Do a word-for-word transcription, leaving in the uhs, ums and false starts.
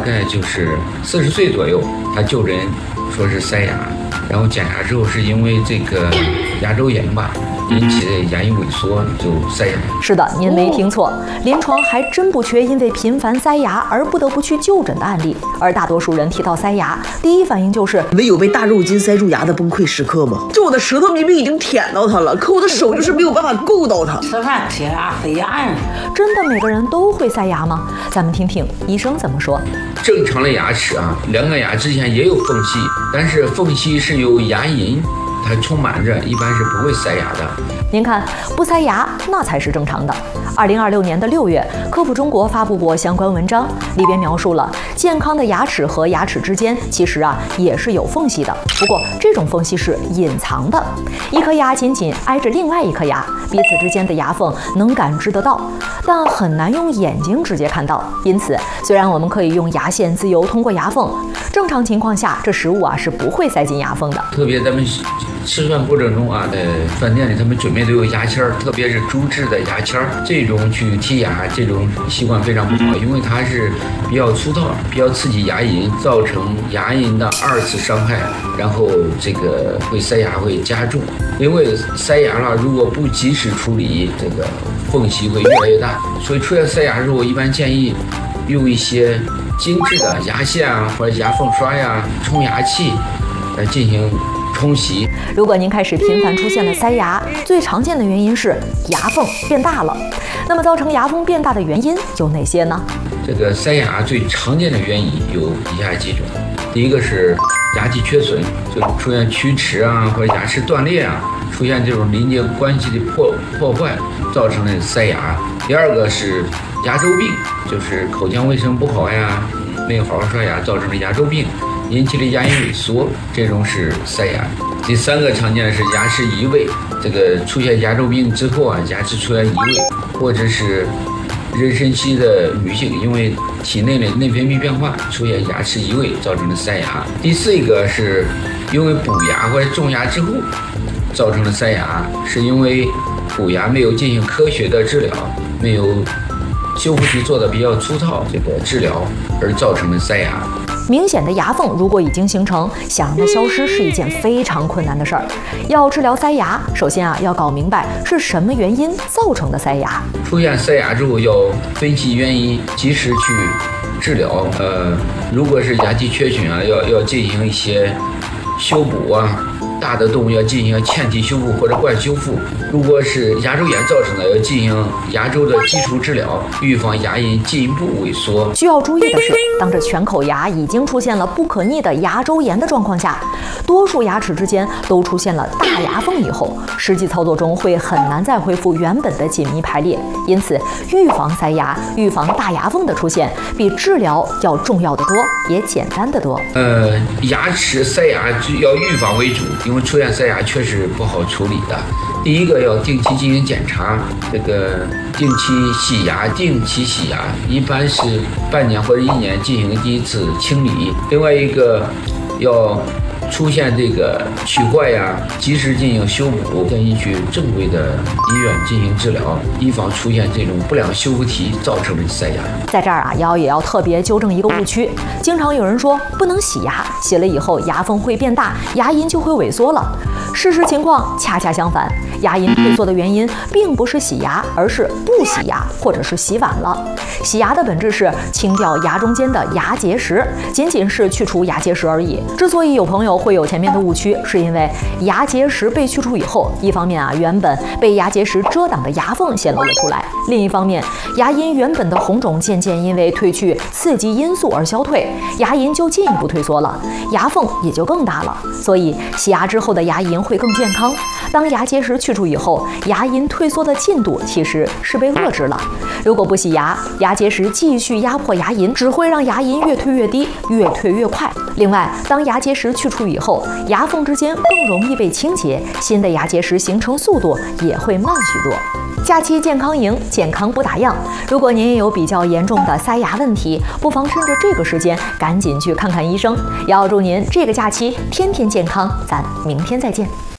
概就是四十岁左右，他就诊说是塞牙，然后检查之后是因为这个牙周炎吧。引起的牙龈萎缩就塞牙。 是的，您没听错，临床还真不缺因为频繁塞牙而不得不去就诊的案例。而大多数人提到塞牙，第一反应就是没有被大肉筋塞住牙的崩溃时刻吗？就我的舌头明明已经舔到它了，可我的手就是没有办法够到它。 吃饭撇牙塞牙呀？ 真的每个人都会塞牙吗？咱们听听医生怎么说。 正常的牙齿啊，两个牙之间也有缝隙，但是缝隙是由牙龈它充满着，一般是不会塞牙的。 您看，不塞牙那才是正常的。二零二六年的六月，科普中国发布过相关文章，里边描述了健康的牙齿和牙齿之间其实啊也是有缝隙的，不过这种缝隙是隐藏的，一颗牙紧紧挨着另外一颗牙，彼此之间的牙缝能感知得到，但很难用眼睛直接看到。因此，虽然我们可以用牙线自由通过牙缝，正常情况下这食物啊是不会塞进牙缝的。 特别咱们吃饭过程中啊，在饭店里他们准备都有牙签儿，特别是猪制的牙签儿，这种去剔牙这种习惯非常不好，因为它是比较粗糙，比较刺激牙龈，造成牙龈的二次伤害，然后这个会塞牙会加重。因为塞牙了，如果不及时处理，这个缝隙会越来越大，所以出现塞牙之后，一般建议用一些精致的牙线啊，或者牙缝刷呀、冲牙器来进行冲洗。 如果您开始频繁出现了塞牙，最常见的原因是牙缝变大了。那么造成牙缝变大的原因有哪些呢？ 这个塞牙最常见的原因有以下几种。第一个是牙体缺损，就出现龋齿啊，或者牙齿断裂啊，出现这种邻接关系的破破坏，造成的塞牙。第二个是牙周病，就是口腔卫生不好呀，没有好好刷牙，造成的牙周病，引起的牙龈萎缩，这种是塞牙。第三个常见的是牙齿移位，这个出现牙周病之后啊，牙齿出现移位，或者是妊娠期的女性因为体内的内分泌变化出现牙齿移位造成的塞牙。第四个是因为补牙或者种牙之后造成的塞牙，是因为补牙没有进行科学的治疗，没有修复期做的比较粗糙，这个治疗而造成的塞牙。 明显的牙缝如果已经形成，想让它消失是一件非常困难的事儿。要治疗塞牙，首先啊要搞明白是什么原因造成的塞牙。 出现塞牙之后要分析原因，及时去治疗。呃，如果是牙体缺损啊，要要进行一些修补啊。大的动物要进行嵌体修复或者冠修复，如果是牙周炎造成的，要进行牙周的基础治疗，预防牙龈进一步萎缩。 需要注意的是，当这全口牙已经出现了不可逆的牙周炎的状况下，多数牙齿之间都出现了大牙缝以后，实际操作中会很难再恢复原本的紧密排列。因此，预防塞牙、预防大牙缝的出现，比治疗要重要的多，也简单的多。 呃，牙齿塞牙要预防为主。因为出现塞牙确实不好处理的，第一个要定期进行检查，这个定期洗牙，定期洗牙，一般是半年或者一年进行第一次清理。另外一个要出现这个龋坏呀，及时进行修补，建议去正规的医院进行治疗，以防出现这种不良修复期造成的塞牙。 在这儿啊，瑶也要特别纠正一个误区，经常有人说不能洗牙，洗了以后牙缝会变大，牙龈就会萎缩了。事实情况恰恰相反，牙龈退缩的原因并不是洗牙，而是不洗牙或者是洗晚了。洗牙的本质是清掉牙中间的牙结石，仅仅是去除牙结石而已。之所以有朋友会有前面的误区，是因为牙结石被去除以后，一方面啊，原本被牙结石遮挡的牙缝显露了出来；另一方面，牙龈原本的红肿渐渐因为褪去刺激因素而消退，牙龈就进一步退缩了，牙缝也就更大了。所以洗牙之后的牙龈会更健康。当牙结石去除以后，牙龈退缩的进度其实是被遏制了。如果不洗牙，牙结石继续压迫牙龈，只会让牙龈越退越低，越退越快。另外，当牙结石去除以后，牙缝之间更容易被清洁，新的牙结石形成速度也会慢许多。假期健康营，健康不打烊。如果您也有比较严重的塞牙问题，不妨趁着这个时间赶紧去看看医生。也要祝您这个假期天天健康，咱明天再见。